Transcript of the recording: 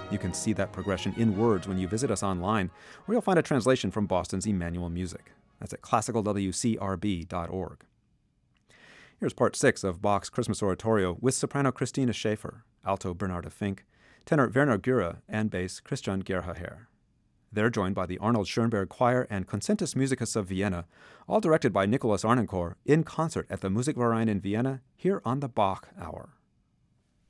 You can see that progression in words when you visit us online, where you'll find a translation from Boston's Emmanuel Music. That's at classicalwcrb.org. Here's part 6 of Bach's Christmas Oratorio with soprano Christina Schaefer, alto Bernarda Fink, tenor Werner Göre, and bass Christian Gerhaher. They're joined by the Arnold Schoenberg Choir and Concertus Musicus of Vienna, all directed by Nicholas Arnoncourt, in concert at the Musikverein in Vienna, here on the Bach Hour.